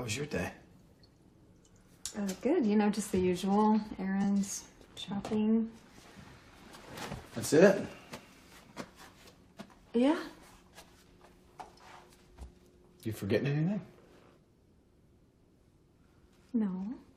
was your day? Good, you know, just the usual errands, shopping. That's it? Yeah. You forgetting anything? No.